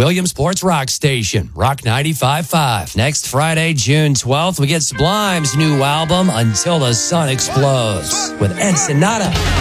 Williamsport's rock station, Rock 95.5. Next Friday, June 12th, we get Sublime's new album, Until the Sun Explodes, with Ed Sonata.